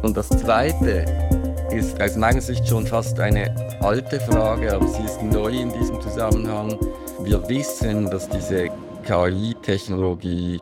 Und das Zweite ist aus meiner Sicht schon fast eine alte Frage, aber sie ist neu in diesem Zusammenhang. Wir wissen, dass diese KI-Technologie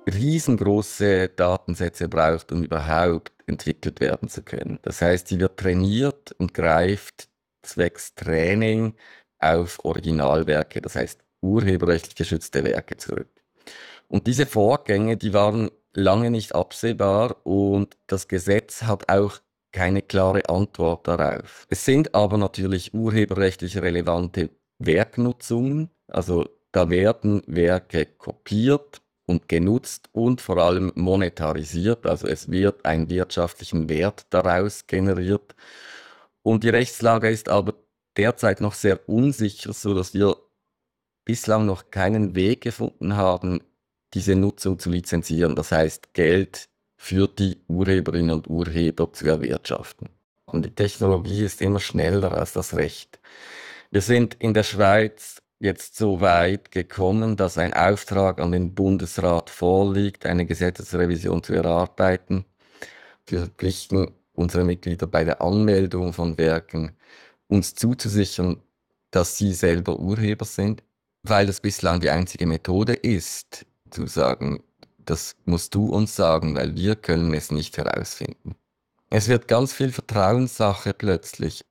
riesengroße Datensätze braucht, um überhaupt entwickelt werden zu können. Das heißt, sie wird trainiert und greift zwecks Training auf Originalwerke, das heißt urheberrechtlich geschützte Werke zurück. Und diese Vorgänge, die waren lange nicht absehbar und das Gesetz hat auch keine klare Antwort darauf. Es sind aber natürlich urheberrechtlich relevante Werknutzungen, also da werden Werke kopiert und genutzt und vor allem monetarisiert, also es wird ein wirtschaftlichen Wert daraus generiert. Und die Rechtslage ist aber derzeit noch sehr unsicher, so dass wir bislang noch keinen Weg gefunden haben, diese Nutzung zu lizenzieren. Das heißt, Geld für die Urheberinnen und Urheber zu erwirtschaften. Und die Technologie ist immer schneller als das Recht. Wir sind in der Schweiz jetzt so weit gekommen, dass ein Auftrag an den Bundesrat vorliegt, eine Gesetzesrevision zu erarbeiten. Wir verpflichten unsere Mitglieder bei der Anmeldung von Werken, uns zuzusichern, dass sie selber Urheber sind, weil das bislang die einzige Methode ist, zu sagen, das musst du uns sagen, weil wir können es nicht herausfinden. Es wird ganz viel Vertrauenssache plötzlich.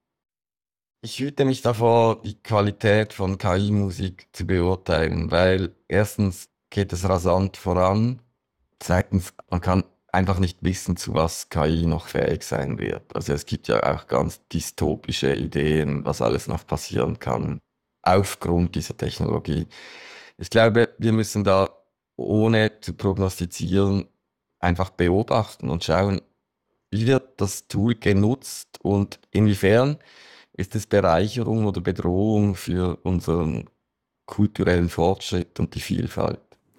Ich hüte mich davor, die Qualität von KI-Musik zu beurteilen, weil erstens geht es rasant voran, zweitens, man kann einfach nicht wissen, zu was KI noch fähig sein wird. Also es gibt ja auch ganz dystopische Ideen, was alles noch passieren kann, aufgrund dieser Technologie. Ich glaube, wir müssen da, ohne zu prognostizieren, einfach beobachten und schauen, wie wird das Tool genutzt und inwiefern ist es Bereicherung oder Bedrohung für unseren kulturellen Fortschritt und die Vielfalt.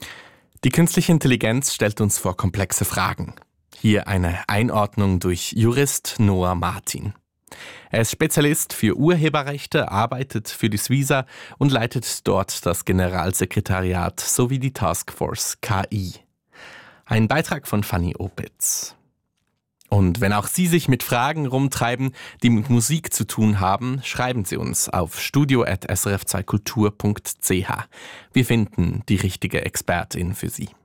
Die künstliche Intelligenz stellt uns vor komplexe Fragen. Hier eine Einordnung durch Jurist Noah Martin. Er ist Spezialist für Urheberrechte, arbeitet für die Suiza und leitet dort das Generalsekretariat sowie die Taskforce KI. Ein Beitrag von Fanny Opitz. Und wenn auch Sie sich mit Fragen rumtreiben, die mit Musik zu tun haben, schreiben Sie uns auf studio@srf2kultur.ch. Wir finden die richtige Expertin für Sie.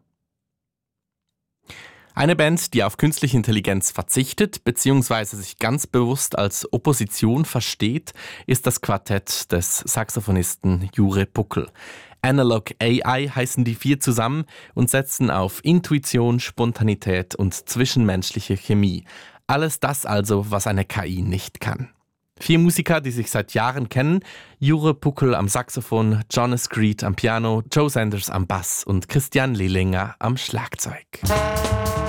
Eine Band, die auf künstliche Intelligenz verzichtet bzw. sich ganz bewusst als Opposition versteht, ist das Quartett des Saxophonisten Jure Puckel. Analog AI heißen die 4 zusammen und setzen auf Intuition, Spontanität und zwischenmenschliche Chemie. Alles das also, was eine KI nicht kann. 4 Musiker, die sich seit Jahren kennen: Jure Puckel am Saxophon, John Screed am Piano, Joe Sanders am Bass und Christian Lehlinger am Schlagzeug.